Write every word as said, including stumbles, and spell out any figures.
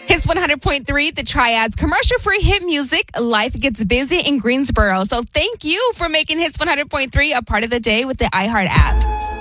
Hits one hundred point three, the Triads, commercial-free hit music. Life gets busy in Greensboro. So thank you for making Hits one hundred point three a part of the day with the iHeart app.